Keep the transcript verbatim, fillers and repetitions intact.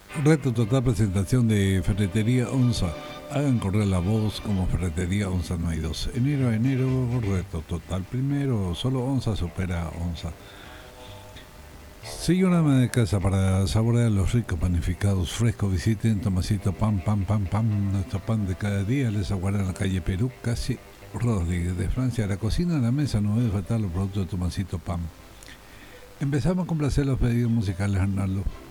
Reto total presentación de Ferretería Onza. Hagan correr la voz como Ferretería Onza no hay dos. Enero a enero, reto total primero. Solo Onza supera Onza. Sigue una ama de casa para saborear los ricos panificados frescos. Visiten Tomasito Pan, Pan, Pan, Pan. Nuestro pan de cada día les aguarda en la calle Perú, casi Rodríguez de Francia. La cocina a la mesa no debe faltar los productos de Tomasito Pan. Empezamos a complacer los pedidos musicales, Arnaldo.